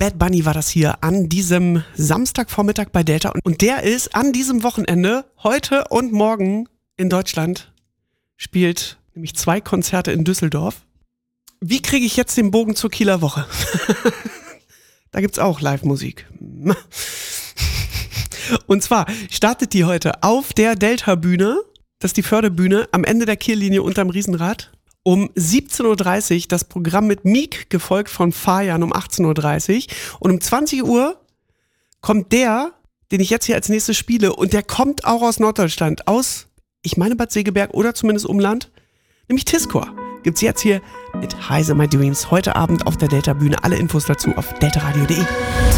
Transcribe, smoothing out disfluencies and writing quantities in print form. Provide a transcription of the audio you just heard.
Bad Bunny war das hier an diesem Samstagvormittag bei Delta. Und der ist an diesem Wochenende, heute und morgen in Deutschland, spielt nämlich 2 Konzerte in Düsseldorf. Wie kriege ich jetzt den Bogen zur Kieler Woche? Da gibt's auch Live-Musik. Und zwar startet die heute auf der Delta-Bühne, das ist die Förderbühne, am Ende der Kiellinie unterm Riesenrad. Um 17.30 Uhr das Programm mit Meek, gefolgt von Fajan um 18.30 Uhr. Und um 20 Uhr kommt der, den ich jetzt hier als nächstes spiele. Und der kommt auch aus Norddeutschland, aus, ich meine Bad Segeberg oder zumindest Umland, nämlich Tiskor. Gibt's jetzt hier mit Heise My Dreams heute Abend auf der Delta-Bühne. Alle Infos dazu auf deltaradio.de.